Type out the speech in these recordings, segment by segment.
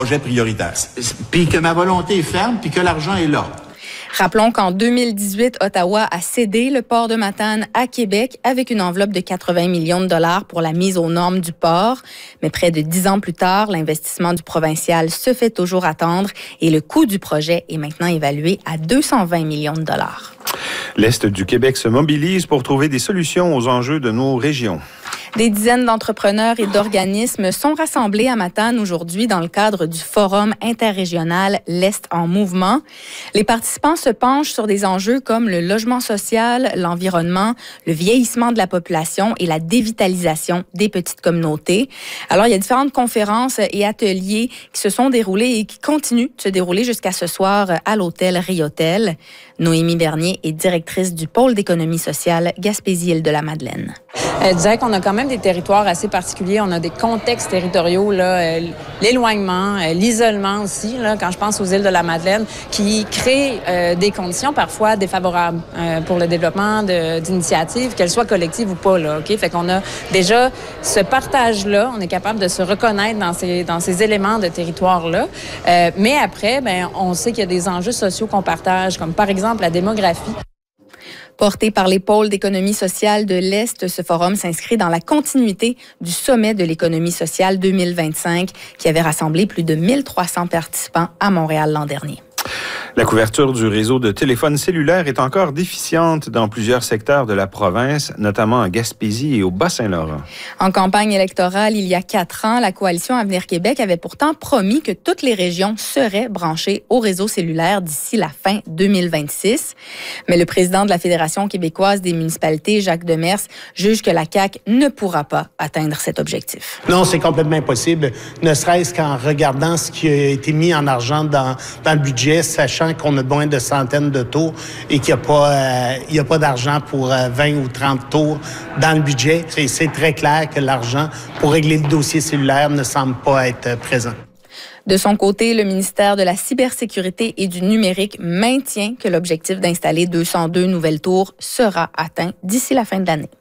projet prioritaire. Puis que ma volonté est ferme, puis que l'argent est là. Rappelons qu'en 2018, Ottawa a cédé le port de Matane à Québec avec une enveloppe de 80 millions de dollars pour la mise aux normes du port. Mais près de 10 ans plus tard, l'investissement du provincial se fait toujours attendre et le coût du projet est maintenant évalué à 220 millions de dollars. L'Est du Québec se mobilise pour trouver des solutions aux enjeux de nos régions. Des dizaines d'entrepreneurs et d'organismes sont rassemblés à Matane aujourd'hui dans le cadre du Forum interrégional L'Est en mouvement. Les participants se penchent sur des enjeux comme le logement social, l'environnement, le vieillissement de la population et la dévitalisation des petites communautés. Alors, il y a différentes conférences et ateliers qui se sont déroulés et qui continuent de se dérouler jusqu'à ce soir à l'hôtel Riotel. Noémie Bernier est directrice du pôle d'économie sociale Gaspésie-Île-de-la-Madeleine. Je dirais qu'on a quand même des territoires assez particuliers. On a des contextes territoriaux, là, l'éloignement, l'isolement aussi, là, quand je pense aux îles de la Madeleine, qui créent des conditions parfois défavorables pour le développement d'initiatives, qu'elles soient collectives ou pas. Là, okay? Fait qu'on a déjà ce partage-là, on est capable de se reconnaître dans ces éléments de territoire-là. Mais après, on sait qu'il y a des enjeux sociaux qu'on partage, comme par exemple la démographie. Porté par les pôles d'économie sociale de l'Est, ce forum s'inscrit dans la continuité du sommet de l'économie sociale 2025 qui avait rassemblé plus de 1300 participants à Montréal l'an dernier. La couverture du réseau de téléphones cellulaires est encore déficiente dans plusieurs secteurs de la province, notamment en Gaspésie et au Bas-Saint-Laurent. En campagne électorale, il y a 4 ans, la coalition Avenir Québec avait pourtant promis que toutes les régions seraient branchées au réseau cellulaire d'ici la fin 2026. Mais le président de la Fédération québécoise des municipalités, Jacques Demers, juge que la CAQ ne pourra pas atteindre cet objectif. Non, c'est complètement impossible, ne serait-ce qu'en regardant ce qui a été mis en argent dans le budget, sachant qu'on a besoin de centaines de tours et qu'il n'y a pas d'argent pour 20 ou 30 tours dans le budget. C'est très clair que l'argent pour régler le dossier cellulaire ne semble pas être présent. De son côté, le ministère de la Cybersécurité et du Numérique maintient que l'objectif d'installer 202 nouvelles tours sera atteint d'ici la fin de l'année.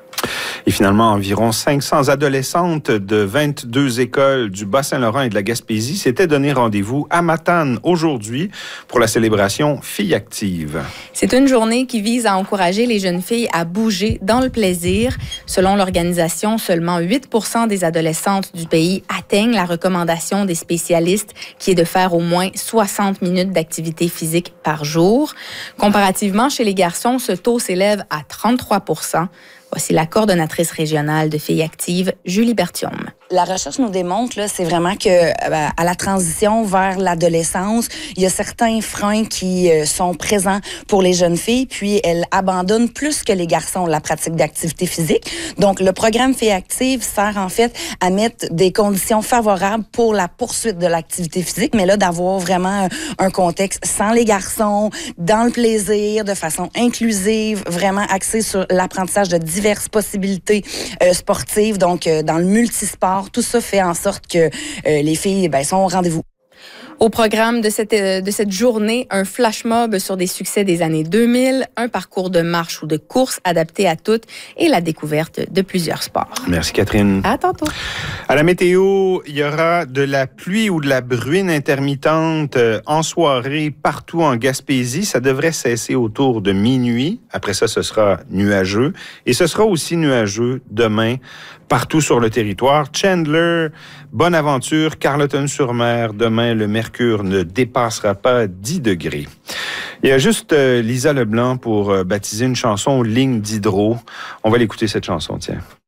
Et finalement, environ 500 adolescentes de 22 écoles du Bas-Saint-Laurent et de la Gaspésie s'étaient donné rendez-vous à Matane aujourd'hui pour la célébration Filles actives. C'est une journée qui vise à encourager les jeunes filles à bouger dans le plaisir. Selon l'organisation, seulement 8% des adolescentes du pays atteignent la recommandation des spécialistes qui est de faire au moins 60 minutes d'activité physique par jour. Comparativement, chez les garçons, ce taux s'élève à 33%. Voici la coordonnatrice régionale de Filles actives, Julie Berthiaume. La recherche nous démontre, là, c'est vraiment que à la transition vers l'adolescence, il y a certains freins qui sont présents pour les jeunes filles, puis elles abandonnent plus que les garçons la pratique d'activité physique. Donc, le programme Filles actives sert en fait à mettre des conditions favorables pour la poursuite de l'activité physique, mais là, d'avoir vraiment un contexte sans les garçons, dans le plaisir, de façon inclusive, vraiment axé sur l'apprentissage de diverses possibilités sportives, donc dans le multisport. Tout ça fait en sorte que les filles sont au rendez-vous. Au programme de cette journée, un flash mob sur des succès des années 2000, un parcours de marche ou de course adapté à toutes et la découverte de plusieurs sports. Merci Catherine. À tantôt. À la météo, il y aura de la pluie ou de la bruine intermittente en soirée partout en Gaspésie. Ça devrait cesser autour de minuit. Après ça, ce sera nuageux. Et ce sera aussi nuageux demain partout sur le territoire. Chandler, Bonaventure, Carleton-sur-Mer. Demain, le mercure ne dépassera pas 10 degrés. Il y a juste Lisa Leblanc pour baptiser une chanson Ligne d'hydro. On va l'écouter cette chanson, tiens.